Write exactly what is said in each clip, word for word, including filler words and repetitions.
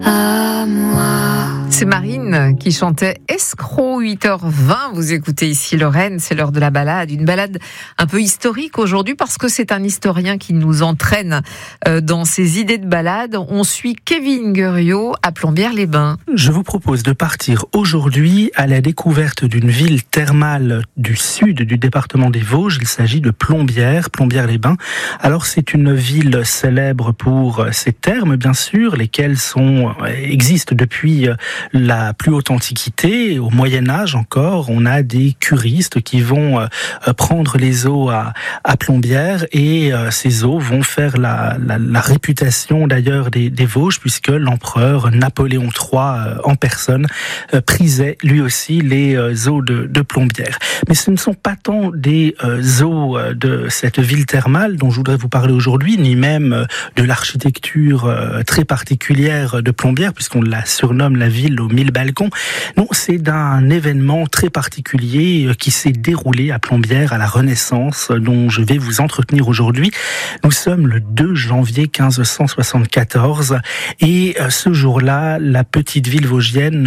à moi. C'est Marine qui chantait Escroc, huit heures vingt. Vous écoutez ici Lorraine, c'est l'heure de la balade. Une balade un peu historique aujourd'hui parce que c'est un historien qui nous entraîne dans ses idées de balade. On suit Kevin Guerriau à Plombières-les-Bains. Je vous propose de partir aujourd'hui à la découverte d'une ville thermale du sud du département des Vosges. Il s'agit de Plombières, Plombières-les-Bains. Alors c'est une ville célèbre pour ses thermes, bien sûr, lesquelles sont, existent depuis la plus haute antiquité. Au Moyen-Âge encore, on a des curistes qui vont euh, prendre les eaux à, à Plombières et euh, ces eaux vont faire la, la, la réputation d'ailleurs des, des Vosges, puisque l'empereur Napoléon trois euh, en personne euh, prisait lui aussi les euh, eaux de, de Plombières. Mais ce ne sont pas tant des euh, eaux de cette ville thermale dont je voudrais vous parler aujourd'hui, ni même euh, de l'architecture euh, très particulière de Plombières, puisqu'on la surnomme la ville aux mille balcons. Non, c'est d'un événement très particulier qui s'est déroulé à Plombières à la Renaissance, dont je vais vous entretenir aujourd'hui. Nous sommes le deux janvier quinze cent soixante-quatorze et ce jour-là, la petite ville vosgienne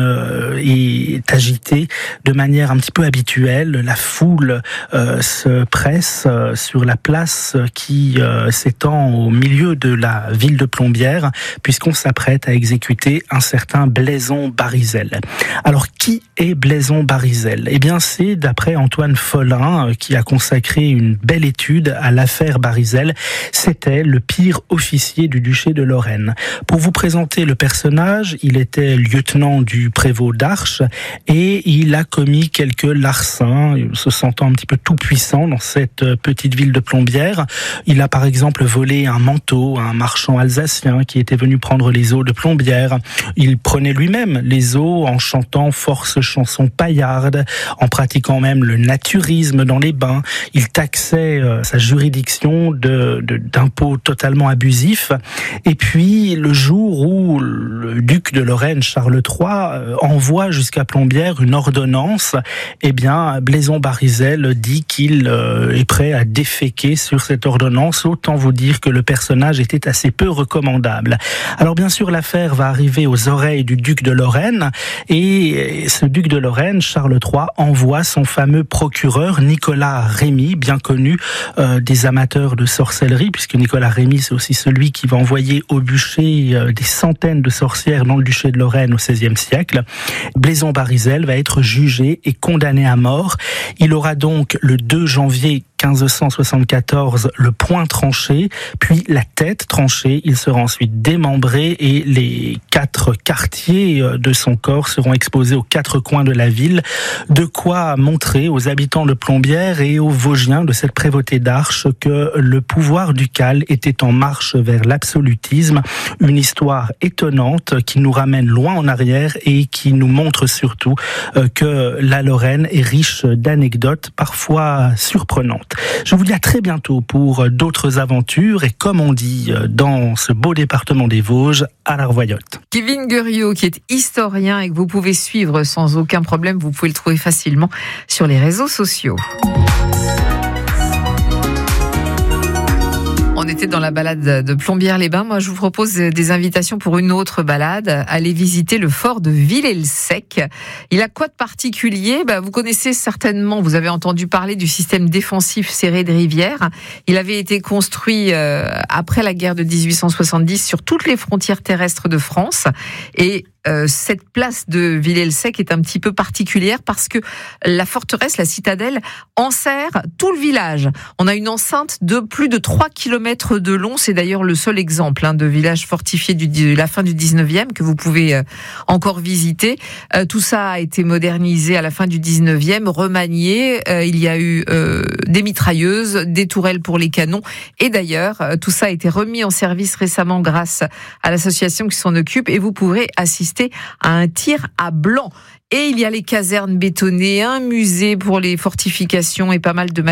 est agitée de manière un petit peu habituelle. La foule euh, se presse sur la place qui euh, s'étend au milieu de la ville de Plombières, puisqu'on s'apprête à exécuter un certain Blaison Barisel. Alors, qui est Blaison Barisel ? Eh bien, c'est d'après Antoine Follin, qui a consacré une belle étude à l'affaire Barisel. C'était le pire officier du duché de Lorraine. Pour vous présenter le personnage, il était lieutenant du prévôt d'Arche et il a commis quelques larcins, se sentant un petit peu tout puissant dans cette petite ville de Plombières. Il a par exemple volé un manteau à un marchand alsacien qui était venu prendre les eaux de Plombières. Il prenait lui-même les eaux en chantant force chansons paillardes, en pratiquant même le naturisme dans les bains. Il taxait euh, sa juridiction de, de, d'impôts totalement abusifs. Et puis, le jour où le duc de Lorraine, Charles trois, euh, envoie jusqu'à Plombières une ordonnance, eh bien, Blaison Barisel dit qu'il euh, est prêt à déféquer sur cette ordonnance. Autant vous dire que le personnage était assez peu recommandable. Alors, bien sûr, l'affaire va arriver aux oreilles du duc de Lorraine et ce duc de Lorraine, Charles trois, envoie son fameux procureur Nicolas Rémy, bien connu euh, des amateurs de sorcellerie, puisque Nicolas Rémy, c'est aussi celui qui va envoyer au bûcher euh, des centaines de sorcières dans le duché de Lorraine au seizième siècle. Blaison Barisel va être jugé et condamné à mort. Il aura donc le deux janvier quinze cent soixante-quatorze le poing tranché, puis la tête tranchée. Il sera ensuite démembré et les quatre quartiers de son corps seront exposés aux quatre coins de la ville. De quoi montrer aux habitants de Plombières et aux Vosgiens de cette prévôté d'Arche que le pouvoir ducal était en marche vers l'absolutisme. Une histoire étonnante qui nous ramène loin en arrière et qui nous montre surtout que la Lorraine est riche d'anecdotes parfois surprenantes. Je vous dis à très bientôt pour d'autres aventures et comme on dit dans ce beau département des Vosges, à la revoyote. Kevin Guerriau qui est historien et que vous pouvez suivre sans aucun problème, vous pouvez le trouver facilement sur les réseaux sociaux. On était dans la balade de Plombières-les-Bains. Moi, je vous propose des invitations pour une autre balade. Allez visiter le fort de Villers-le-Sec. Il a quoi de particulier ? Bah, vous connaissez certainement, vous avez entendu parler du système défensif serré de rivières. Il avait été construit euh, après la guerre de dix-huit cent soixante-dix sur toutes les frontières terrestres de France. Et Euh, cette place de Villers-le-Sec est un petit peu particulière parce que la forteresse, la citadelle, enserre tout le village. On a une enceinte de plus de trois kilomètres de long. C'est d'ailleurs le seul exemple hein, de village fortifié du, de la fin du dix-neuvième que vous pouvez euh, encore visiter. Euh, tout ça a été modernisé à la fin du dix-neuvième, remanié. Euh, il y a eu euh, des mitrailleuses, des tourelles pour les canons. Et d'ailleurs, euh, tout ça a été remis en service récemment grâce à l'association qui s'en occupe. Et vous pourrez assister à un tir à blanc. Et il y a les casernes bétonnées, un musée pour les fortifications et pas mal de